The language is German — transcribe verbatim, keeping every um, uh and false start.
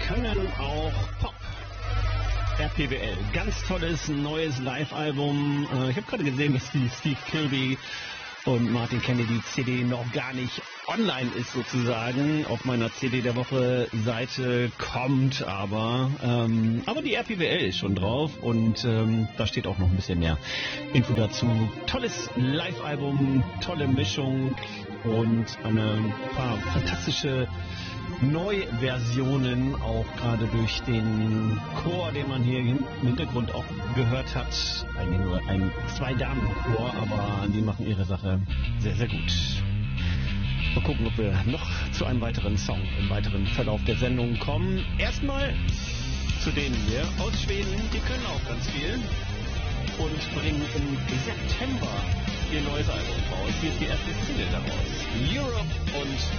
können auch Pop. R P W L, ganz tolles neues Live-Album. Äh, ich habe gerade gesehen, dass die Steve Kilbey und Martin Kennedy C D noch gar nicht online ist sozusagen. Auf meiner C D der Woche Seite kommt aber, ähm, aber die R P W L ist schon drauf und ähm, da steht auch noch ein bisschen mehr Info dazu. Tolles Live-Album, tolle Mischung und eine paar fantastische Neuversionen, auch gerade durch den Chor, den man hier im Hintergrund auch gehört hat. Eigentlich nur ein Zwei-Damen-Chor, aber die machen ihre Sache sehr, sehr gut. Mal gucken, ob wir noch zu einem weiteren Song im weiteren Verlauf der Sendung kommen. Erstmal zu denen hier aus Schweden, die können auch ganz viel und bringen im September ihr neues Album raus. Hier ist die erste Single daraus. Europe und